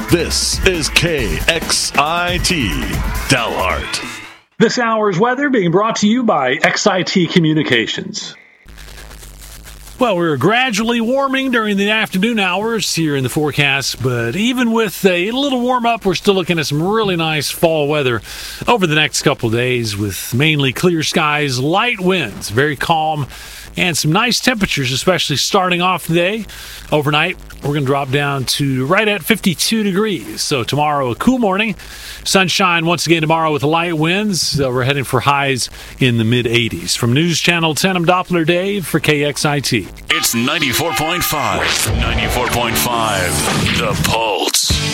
This is KXIT Dalhart. This hour's weather being brought to you by XIT Communications. Well, we're gradually warming during the afternoon hours here in the forecast, but even with a little warm up, we're still looking at some really nice fall weather over the next couple of days with mainly clear skies, light winds, very calm, and some nice temperatures, especially starting off the day. Overnight, we're going to drop down to right at 52 degrees. So tomorrow, a cool morning. Sunshine once again tomorrow with light winds. We're heading for highs in the mid-80s. From News Channel 10, I'm Doppler Dave for KXIT. It's 94.5. 94.5. The Pulse.